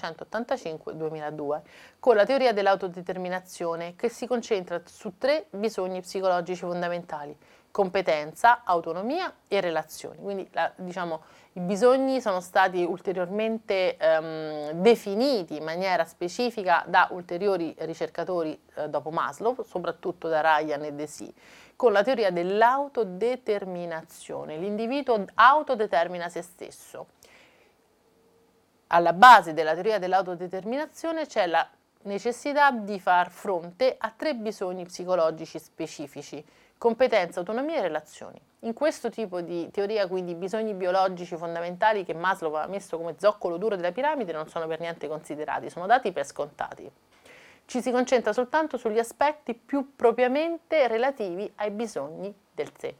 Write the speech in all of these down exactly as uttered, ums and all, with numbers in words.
millenovecentottantacinque duemiladue, con la teoria dell'autodeterminazione che si concentra su tre bisogni psicologici fondamentali: competenza, autonomia e relazioni. Quindi la, diciamo, i bisogni sono stati ulteriormente ehm, definiti in maniera specifica da ulteriori ricercatori eh, dopo Maslow, soprattutto da Ryan e Deci, con la teoria dell'autodeterminazione. L'individuo autodetermina se stesso. Alla base della teoria dell'autodeterminazione c'è la necessità di far fronte a tre bisogni psicologici specifici: competenza, autonomia e relazioni. In questo tipo di teoria, quindi, i bisogni biologici fondamentali che Maslow aveva messo come zoccolo duro della piramide non sono per niente considerati, sono dati per scontati. Ci si concentra soltanto sugli aspetti più propriamente relativi ai bisogni del sé.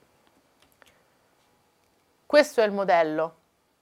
Questo è il modello.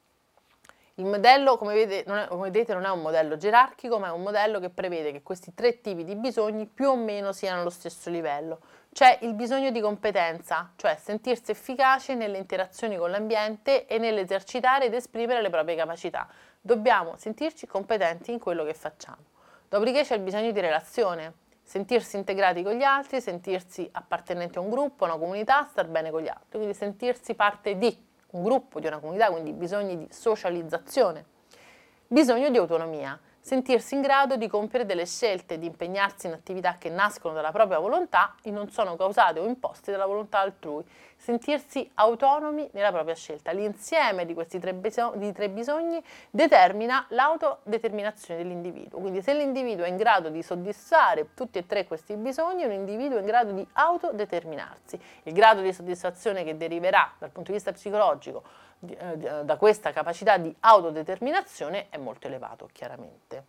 Il modello, come vedete, non è, come vedete, non è un modello gerarchico, ma è un modello che prevede che questi tre tipi di bisogni più o meno siano allo stesso livello. C'è il bisogno di competenza, cioè sentirsi efficaci nelle interazioni con l'ambiente e nell'esercitare ed esprimere le proprie capacità. Dobbiamo sentirci competenti in quello che facciamo. Dopodiché c'è il bisogno di relazione, sentirsi integrati con gli altri, sentirsi appartenenti a un gruppo, a una comunità, star bene con gli altri, quindi sentirsi parte di un gruppo, di una comunità, quindi bisogni di socializzazione. Bisogno di autonomia, sentirsi in grado di compiere delle scelte, di impegnarsi in attività che nascono dalla propria volontà e non sono causate o imposte dalla volontà altrui, sentirsi autonomi nella propria scelta. L'insieme di questi tre, bisog- di tre bisogni determina l'autodeterminazione dell'individuo. Quindi se l'individuo è in grado di soddisfare tutti e tre questi bisogni, un individuo è in grado di autodeterminarsi. Il grado di soddisfazione che deriverà dal punto di vista psicologico da questa capacità di autodeterminazione è molto elevato, chiaramente.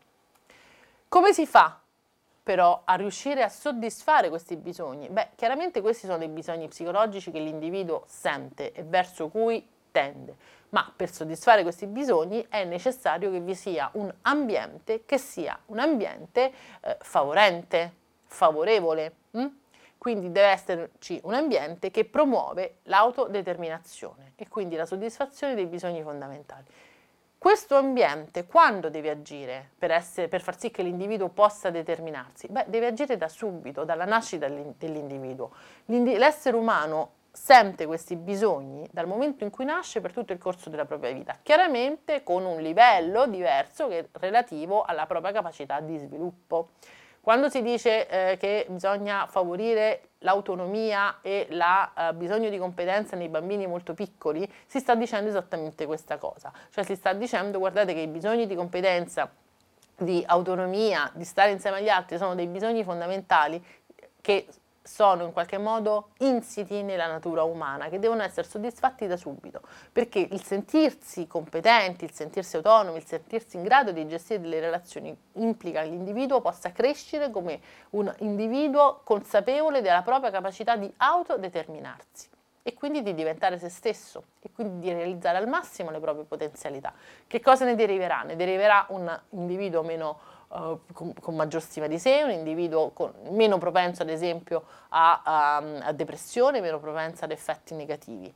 Come si fa però a riuscire a soddisfare questi bisogni? Beh, chiaramente questi sono dei bisogni psicologici che l'individuo sente e verso cui tende, ma per soddisfare questi bisogni è necessario che vi sia un ambiente che sia un ambiente eh, favorente, favorevole. Hm? Quindi deve esserci un ambiente che promuove l'autodeterminazione e quindi la soddisfazione dei bisogni fondamentali. Questo ambiente quando deve agire per, essere, per far sì che l'individuo possa determinarsi? Beh, deve agire da subito, dalla nascita dell'individuo. L'essere umano sente questi bisogni dal momento in cui nasce per tutto il corso della propria vita, chiaramente con un livello diverso che è relativo alla propria capacità di sviluppo. Quando si dice eh, che bisogna favorire l'autonomia e il eh, bisogno di competenza nei bambini molto piccoli, si sta dicendo esattamente questa cosa. Cioè si sta dicendo, guardate, che i bisogni di competenza, di autonomia, di stare insieme agli altri sono dei bisogni fondamentali che sono in qualche modo insiti nella natura umana, che devono essere soddisfatti da subito, perché il sentirsi competenti, il sentirsi autonomi, il sentirsi in grado di gestire delle relazioni implica che l'individuo possa crescere come un individuo consapevole della propria capacità di autodeterminarsi e quindi di diventare se stesso e quindi di realizzare al massimo le proprie potenzialità. Che cosa ne deriverà? Ne deriverà un individuo meno Uh, con, con maggior stima di sé, un individuo con, meno propenso ad esempio a, a, a depressione, meno propenso ad effetti negativi.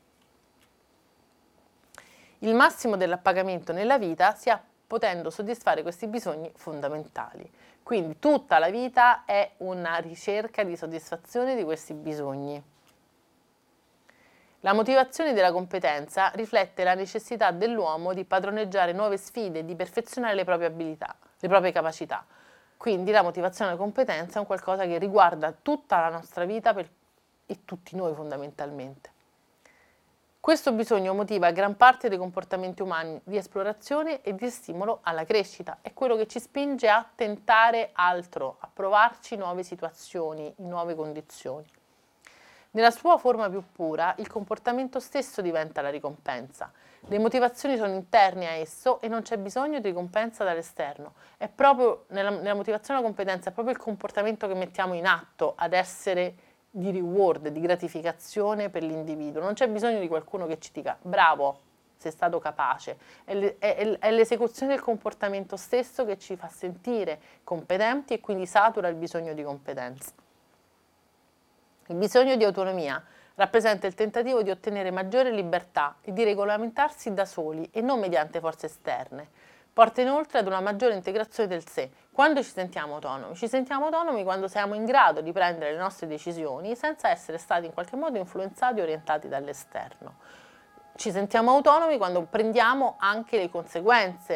Il massimo dell'appagamento nella vita si ha potendo soddisfare questi bisogni fondamentali. Quindi tutta la vita è una ricerca di soddisfazione di questi bisogni. La motivazione della competenza riflette la necessità dell'uomo di padroneggiare nuove sfide e di perfezionare le proprie abilità, le proprie capacità. Quindi la motivazione alla competenza è un qualcosa che riguarda tutta la nostra vita per, e tutti noi fondamentalmente. Questo bisogno motiva gran parte dei comportamenti umani di esplorazione e di stimolo alla crescita. È quello che ci spinge a tentare altro, a provarci nuove situazioni, in nuove condizioni. Nella sua forma più pura, il comportamento stesso diventa la ricompensa. Le motivazioni sono interne a esso e non c'è bisogno di ricompensa dall'esterno. È proprio nella, nella motivazione alla competenza, è proprio il comportamento che mettiamo in atto ad essere di reward, di gratificazione per l'individuo. Non c'è bisogno di qualcuno che ci dica bravo, sei stato capace. È, è, è l'esecuzione del comportamento stesso che ci fa sentire competenti e quindi satura il bisogno di competenza. Il bisogno di autonomia rappresenta il tentativo di ottenere maggiore libertà e di regolamentarsi da soli e non mediante forze esterne. porta inoltre ad una maggiore integrazione del sé. Quando ci sentiamo autonomi? Ci sentiamo autonomi quando siamo in grado di prendere le nostre decisioni senza essere stati in qualche modo influenzati o orientati dall'esterno. Ci sentiamo autonomi quando prendiamo anche le conseguenze